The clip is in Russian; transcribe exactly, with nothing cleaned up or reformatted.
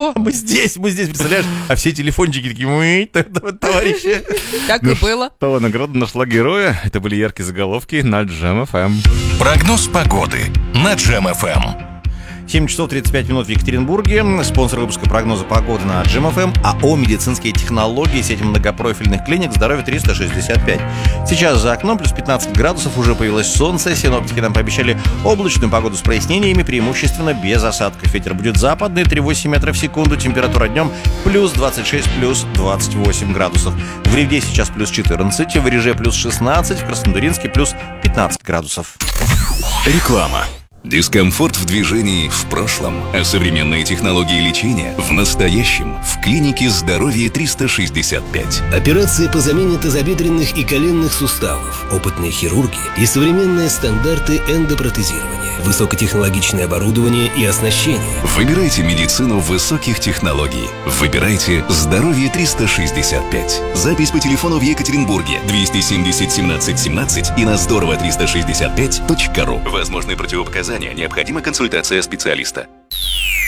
что? Мы здесь, мы здесь, представляешь? А все телефончики такие, мы, товарищи. Так и было. Что, награда нашла героя? Это были яркие заголовки на Джем эф эм. Прогноз погоды на Джем эф эм. семь часов тридцать пять минут в Екатеринбурге. Спонсор выпуска прогноза погоды на Джем эф эм. АО «Медицинские технологии», сеть многопрофильных клиник «Здоровье триста шестьдесят пять». Сейчас за окном плюс пятнадцать градусов, уже появилось солнце. Синоптики нам пообещали облачную погоду с прояснениями, преимущественно без осадков. Ветер будет западный, три целых восемь десятых метра в секунду. Температура днем плюс двадцать шесть, плюс двадцать восемь градусов. В Ревде сейчас плюс четырнадцать, в Реже плюс шестнадцать, в Краснодаринске плюс пятнадцать градусов. Реклама. Дискомфорт в движении в прошлом, а современные технологии лечения в настоящем. В клинике «Здоровье триста шестьдесят пять». Операции по замене тазобедренных и коленных суставов, опытные хирурги и современные стандарты эндопротезирования, высокотехнологичное оборудование и оснащение. Выбирайте медицину высоких технологий. Выбирайте «Здоровье триста шестьдесят пять». Запись по телефону в Екатеринбурге двести семьдесят семнадцать семнадцать и на здорово триста шестьдесят пять точка ру. Возможны противопоказания. Необходима консультация специалиста.